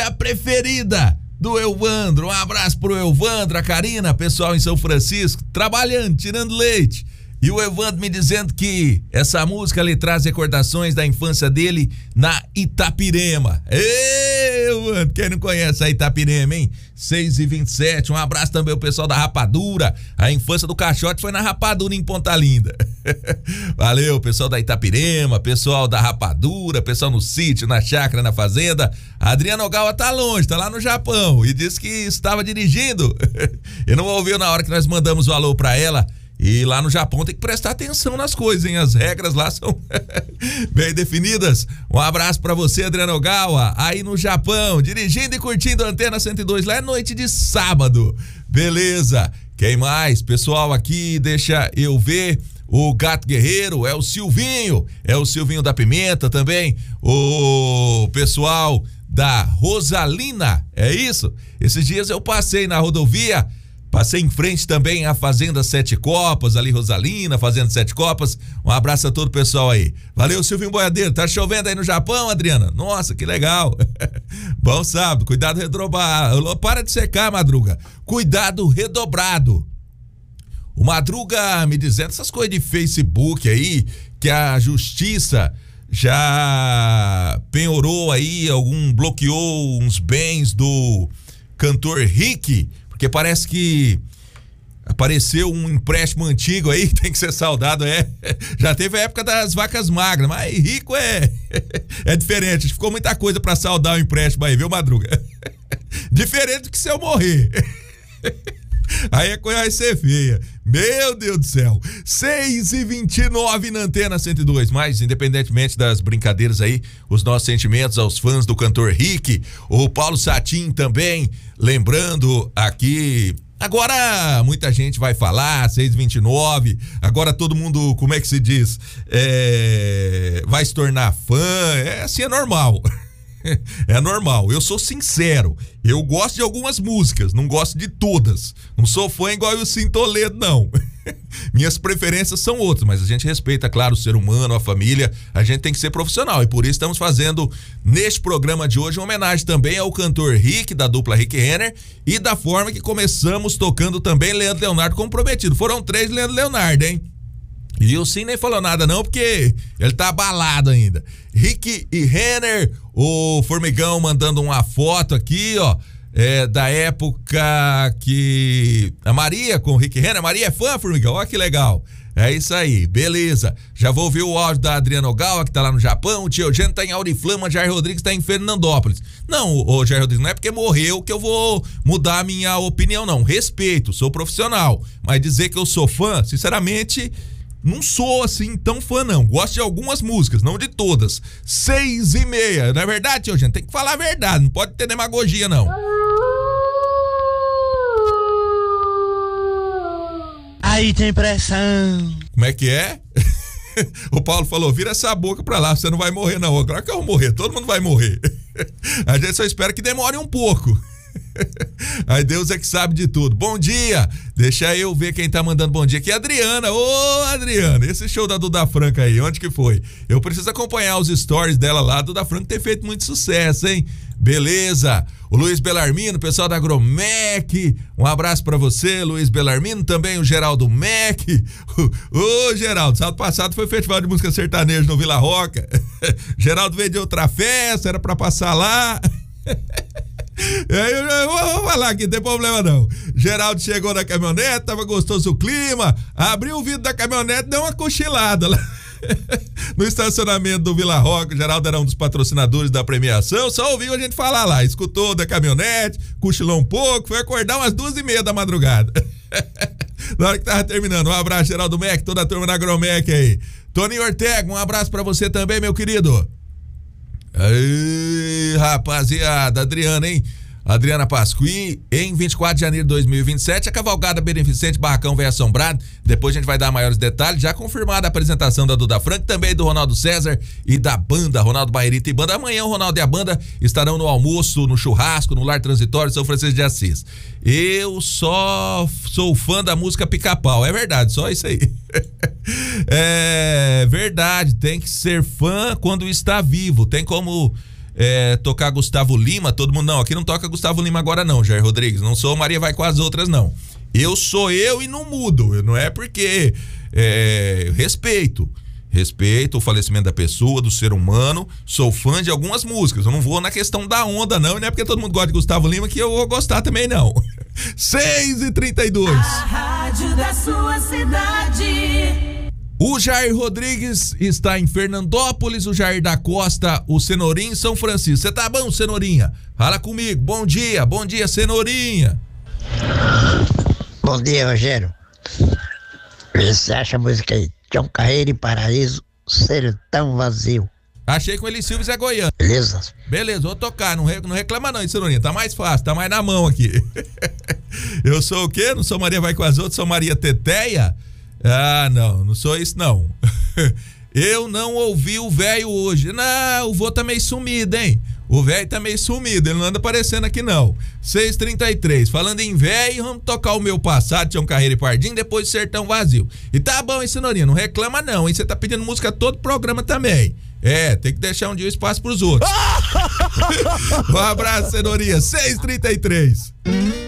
A preferida do Elvandro. Um abraço pro Elvandro, a Karina, pessoal em São Francisco, trabalhando, tirando leite. E o Evandro me dizendo que essa música lhe traz recordações da infância dele na Itapirema. Ei, Evandro, quem não conhece a Itapirema, hein? 6h27, um abraço também ao pessoal da Rapadura. A infância do Caixote foi na Rapadura, em Ponta Linda. Valeu, pessoal da Itapirema, pessoal da Rapadura, pessoal no sítio, na chácara, na fazenda. A Adriana Ogawa tá longe, tá lá no Japão e disse que estava dirigindo e não ouviu na hora que nós mandamos o alô pra ela. E lá no Japão tem que prestar atenção nas coisas, hein? As regras lá são bem definidas. Um abraço pra você, Adriano Ogawa, aí no Japão, dirigindo e curtindo a Antena 102. Lá é noite de sábado. Beleza. Quem mais? Pessoal aqui, deixa eu ver. O Gato Guerreiro, é o Silvinho da Pimenta também. O pessoal da Rosalina, é isso? Esses dias eu passei na rodovia. Passei em frente também à Fazenda Sete Copas, ali Rosalina, Fazenda Sete Copas. Um abraço a todo o pessoal aí. Valeu, Silvinho Boiadeiro. Tá chovendo aí no Japão, Adriana? Nossa, que legal. Bom sábado, cuidado redobrado. Para de secar, Madruga. Cuidado redobrado. O Madruga me dizendo essas coisas de Facebook aí, que a justiça já penhorou aí, bloqueou uns bens do cantor Rick, porque parece que apareceu um empréstimo antigo aí que tem que ser saldado, já teve a época das vacas magras, mas rico é diferente, ficou muita coisa pra saldar o empréstimo aí, viu, Madruga? Diferente do que se eu morrer. Aí a coisa vai ser feia. Meu Deus do céu. 6h29 na Antena 102. Mas, independentemente das brincadeiras aí, os nossos sentimentos aos fãs do cantor Rick. O Paulo Satin também, lembrando aqui. Agora muita gente vai falar, 6h29. Agora todo mundo, como é que se diz? Vai se tornar fã. Assim é normal. É normal, eu sou sincero, eu gosto de algumas músicas, não gosto de todas, não sou fã igual o Cim Toledo, não. Minhas preferências são outras, mas a gente respeita, claro, o ser humano, a família, a gente tem que ser profissional, e por isso estamos fazendo neste programa de hoje uma homenagem também ao cantor Rick, da dupla Rick Renner, e da forma que começamos tocando também Leandro Leonardo como prometido. Foram 3 Leandro Leonardo, hein? E o Sim nem falou nada não, porque ele tá abalado ainda. Rick e Renner, o Formigão mandando uma foto aqui, ó, da época que a Maria com o Rick Renner, a Maria é fã, Formigão, ó que legal. É isso aí, beleza. Já vou ouvir o áudio da Adriana Ogawa, que tá lá no Japão. O tio Eugênio tá em Auriflama, Jair Rodrigues tá em Fernandópolis. Não, o Jair Rodrigues, não é porque morreu que eu vou mudar a minha opinião, não. Respeito, sou profissional. Mas dizer que eu sou fã, sinceramente, não sou assim tão fã, não. Gosto de algumas músicas, não de todas. 6h30. Não é verdade, tio Eugênio? Tem que falar a verdade, não pode ter demagogia, não. Aí tem pressão. Como é que é? O Paulo falou, vira essa boca pra lá, você não vai morrer não. Agora que eu vou morrer, todo mundo vai morrer. A gente só espera que demore um pouco. Aí Deus é que sabe de tudo. Bom dia, deixa eu ver quem tá mandando bom dia aqui. Adriana, ô Adriana, esse show da Duda Franco aí, onde que foi? Eu preciso acompanhar os stories dela lá. A Duda Franco tem feito muito sucesso, hein? Beleza. O Luiz Belarmino, pessoal da Agromec, um abraço pra você, Luiz Belarmino. Também o Geraldo Mac. Ô Geraldo, sábado passado foi festival de música sertaneja no Vila Roca. Geraldo veio de outra festa, era pra passar lá. Eu vou falar aqui, não tem problema não. Geraldo chegou na caminhonete, tava gostoso o clima, abriu o vidro da caminhonete, deu uma cochilada lá no estacionamento do Vila Roca. O Geraldo era um dos patrocinadores da premiação, só ouviu a gente falar lá, escutou da caminhonete, cochilou um pouco, foi acordar umas 2h30 da madrugada. Na hora que tava terminando, um abraço, Geraldo Mac, toda a turma da Agromec aí. Toninho Ortega, um abraço pra você também, meu querido. Aí, rapaziada, Adriana, hein? Adriana Pasqui, em 24 de janeiro de 2027, a cavalgada beneficente Barracão Véia Assombrado. Depois a gente vai dar maiores detalhes. Já confirmada a apresentação da Duda Franco, também do Ronaldo César e da banda Ronaldo Bairita e banda. Amanhã o Ronaldo e a banda estarão no almoço, no churrasco, no Lar Transitório São Francisco de Assis. Eu só sou fã da música Pica-Pau, é verdade, só isso aí. É verdade, tem que ser fã quando está vivo. Tem como tocar Gustavo Lima, todo mundo, não, aqui não toca Gustavo Lima agora não, Jair Rodrigues, não sou Maria vai com as outras não. Eu sou eu e não mudo, não é porque respeito o falecimento da pessoa, do ser humano, sou fã de algumas músicas, eu não vou na questão da onda não, e não é porque todo mundo gosta de Gustavo Lima que eu vou gostar também não. 6h32. A rádio da sua cidade. O Jair Rodrigues está em Fernandópolis, o Jair da Costa, o Cenourinha em São Francisco. Você tá bom, Cenourinha? Fala comigo, bom dia, Cenourinha. Bom dia, Rogério. Você acha a música aí? Tião Carreiro e Paraíso, Sertão Vazio. Achei com ele Silvio Zé Goiano. Beleza, vou tocar, não reclama não, Cenourinha, tá mais fácil, tá mais na mão aqui. Eu sou o quê? Não sou Maria vai com as outras, sou Maria Teteia? Ah, não sou isso não. Eu não ouvi o velho hoje. Não, o vô tá meio sumido, hein? O velho tá meio sumido, ele não anda aparecendo aqui não. 6h33, falando em velho, vamos tocar o meu passado, Tião Carreiro e Pardinho, depois Sertão Vazio. E tá bom, hein, Cenourinha, não reclama não, hein? Você tá pedindo música todo programa também. Tem que deixar um dia o espaço pros outros. Um abraço, Cenourinha, 6h33.